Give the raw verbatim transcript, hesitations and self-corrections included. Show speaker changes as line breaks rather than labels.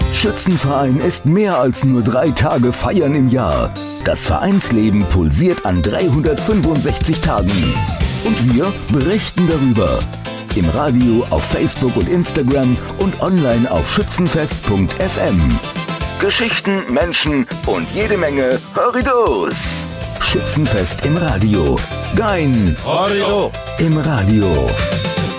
Schützenverein ist mehr als nur drei Tage feiern im Jahr. Das Vereinsleben pulsiert an dreihundertfünfundsechzig Tagen. Und wir berichten darüber. Im Radio, auf Facebook und Instagram und online auf schützenfest punkt f m. Geschichten, Menschen und jede Menge Horridos. Schützenfest im Radio. Gein.
Horrido.
Im Radio.